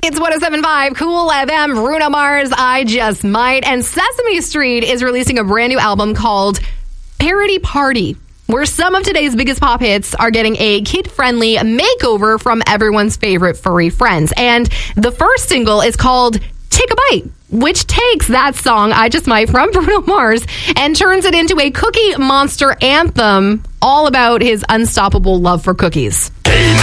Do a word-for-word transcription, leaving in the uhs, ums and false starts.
It's one oh seven point five Cool F M, Bruno Mars, I Just Might. And Sesame Street is releasing a brand new album called Parody Party, where some of today's biggest pop hits are getting a kid-friendly makeover from everyone's favorite furry friends. And the first single is called Take a Bite, which takes that song, I Just Might, from Bruno Mars and turns it into a Cookie Monster anthem all about his unstoppable love for cookies. Hey,